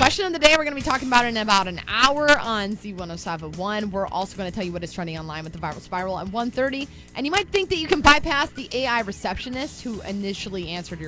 Question of the day, we're going to be talking about it in about an hour on Z107.1. We're also going to tell you what is trending online with the Viral Spiral at 1:30. And you might think that you can bypass the AI receptionist who initially answered your